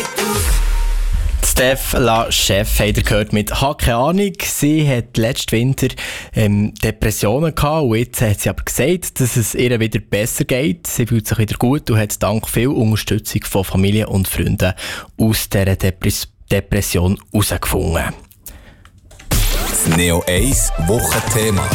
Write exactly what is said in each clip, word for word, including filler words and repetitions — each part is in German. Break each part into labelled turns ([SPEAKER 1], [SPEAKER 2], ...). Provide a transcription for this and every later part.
[SPEAKER 1] Steph La Chef habt ihr gehört mit «Ha, keine Ahnung». Sie hat letzten Winter ähm, Depressionen gehabt und jetzt hat sie aber gesagt, dass es ihr wieder besser geht. Sie fühlt sich wieder gut und hat dank viel Unterstützung von Familie und Freunden aus dieser Depres- Depression herausgefunden.
[SPEAKER 2] Das Neo eins Wochenthema.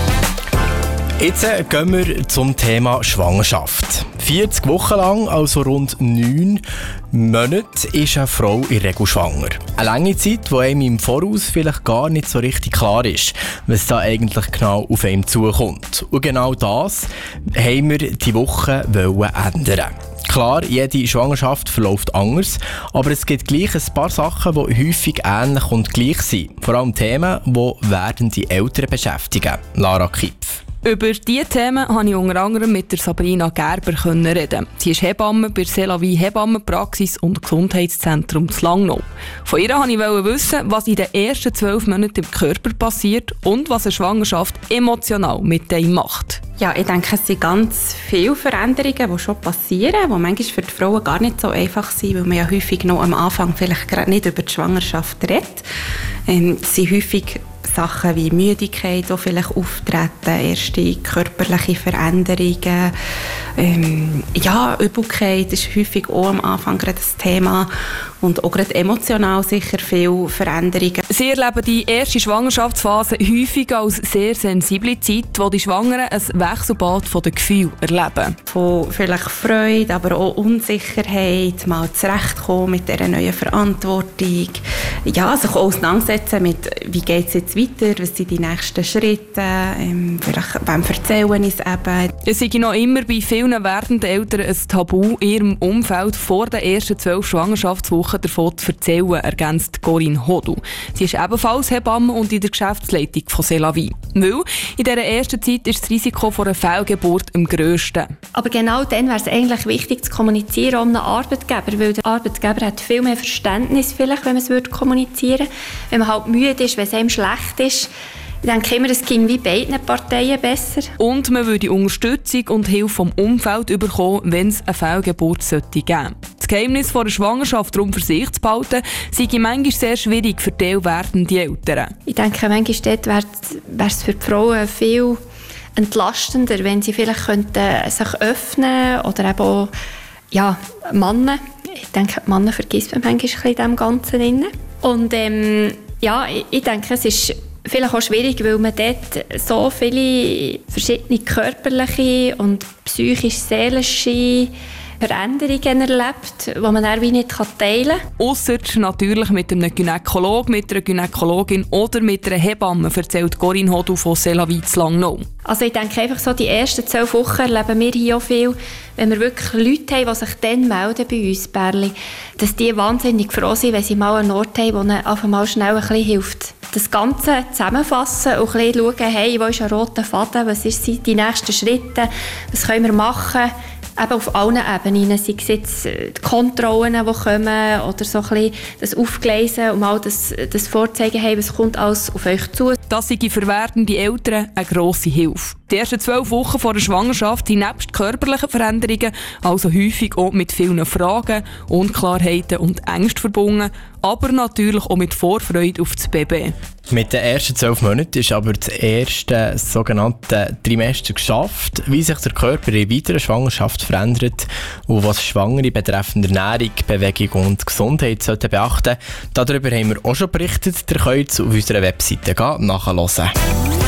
[SPEAKER 1] Jetzt äh, gehen wir zum Thema Schwangerschaft. vierzig Wochen lang, also rund neun Monate, ist eine Frau in der Regel schwanger. Eine lange Zeit, die einem im Voraus vielleicht gar nicht so richtig klar ist, was da eigentlich genau auf einem zukommt. Und genau das haben wir diese Woche ändern. Klar, jede Schwangerschaft verläuft anders, aber es gibt gleich ein paar Sachen, die häufig ähnlich und gleich sind. Vor allem Themen, die werdende Eltern beschäftigen. Lara Kipf.
[SPEAKER 3] Über diese Themen konnte ich unter anderem mit der Sabrina Gerber reden. Sie ist Hebamme bei C'est la Vie Hebammenpraxis und Gesundheitszentrum zu Langnau. Von ihr wollte ich wissen, was in den ersten zwölf Monaten im Körper passiert und was eine Schwangerschaft emotional mit einem macht.
[SPEAKER 4] Ja, ich denke, es sind ganz viele Veränderungen, die schon passieren, die manchmal für die Frauen gar nicht so einfach sind, weil man ja häufig noch am Anfang vielleicht gerade nicht über die Schwangerschaft redet. Ähm, es sind häufig Sachen wie Müdigkeit, die vielleicht auftreten, erste körperliche Veränderungen. Ähm, ja, Übelkeit ist häufig auch am Anfang gerade das Thema. Und auch gerade emotional sicher viele Veränderungen.
[SPEAKER 3] Sie erleben die erste Schwangerschaftsphase häufig als sehr sensible Zeit, wo die Schwangeren ein Wechselbad von den Gefühlen erleben.
[SPEAKER 4] Von vielleicht Freude, aber auch Unsicherheit, mal zurechtkommen mit dieser neuen Verantwortung. Ja, sich auch auseinandersetzen mit, wie geht es jetzt weiter, was sind die nächsten Schritte, ähm, vielleicht wem erzählen ich es eben.
[SPEAKER 3] Es sei noch immer bei vielen werdenden Eltern ein Tabu, in ihrem Umfeld vor den ersten zwölf Schwangerschaftswochen davon zu erzählen, ergänzt Corinne Hodu. Sie ist ebenfalls Hebamme und in der Geschäftsleitung von C'est la Vie. Weil in dieser ersten Zeit ist das Risiko vor einer Fehlgeburt am grössten.
[SPEAKER 5] Aber genau dann wäre es eigentlich wichtig zu kommunizieren um einen Arbeitgeber, weil der Arbeitgeber hat viel mehr Verständnis, vielleicht, wenn man es kommunizieren würde. Wenn man halt müde ist, wenn es einem schlecht ist. Ich denke immer, es ging wie beiden Parteien besser.
[SPEAKER 3] Und man würde Unterstützung und Hilfe vom Umfeld bekommen, wenn es eine Fehlgeburt sollte geben. Das Geheimnis vor der Schwangerschaft darum für sich zu behalten, sei manchmal sehr schwierig für die werdenden Eltern.
[SPEAKER 5] Ich denke, manchmal dort wäre es für die Frauen viel entlastender, wenn sie vielleicht könnten sich öffnen oder eben auch ja, Männer. Ich denke, die Männer vergisst man manchmal ein bisschen in dem Ganzen drin. Und ähm, ja, ich, ich denke, es ist vielleicht auch schwierig, weil man dort so viele verschiedene körperliche und psychisch-seelische Veränderungen erlebt, die man dann wie nicht teilen kann.
[SPEAKER 3] Ausser natürlich mit einem Gynäkologen, mit einer Gynäkologin oder mit einer Hebamme, erzählt Corinne Hodu von C'est la Vie zu Langnau.
[SPEAKER 5] Also ich denke einfach so, die ersten zwölf Wochen erleben wir hier auch viel, wenn wir wirklich Leute haben, die sich dann melden bei uns, Bärli, dass die wahnsinnig froh sind, wenn sie mal einen Ort haben, der ihnen auf einmal schnell ein bisschen hilft. Das Ganze zusammenfassen und ein bisschen schauen, hey, wo ist ein roter Faden, was sind die nächsten Schritte, was können wir machen, eben auf allen Ebenen, sei es jetzt die Kontrollen, die kommen, oder so ein bisschen das Aufgleisen und mal das, das Vorzeigen, hey, was kommt alles auf euch zu.
[SPEAKER 3] Das sei für werdende Eltern eine grosse Hilfe. Die ersten zwölf Wochen vor der Schwangerschaft sind nebst körperlichen Veränderungen also häufig auch mit vielen Fragen, Unklarheiten und Ängsten verbunden, aber natürlich auch mit Vorfreude auf das Baby.
[SPEAKER 1] Mit den ersten zwölf Monaten ist aber das erste sogenannte Trimester geschafft, wie sich der Körper in weiterer Schwangerschaft verändert und was Schwangere betreffend Ernährung, Bewegung und Gesundheit sollten beachten. Darüber haben wir auch schon berichtet. Ihr könnt auf unserer Webseite nachhören.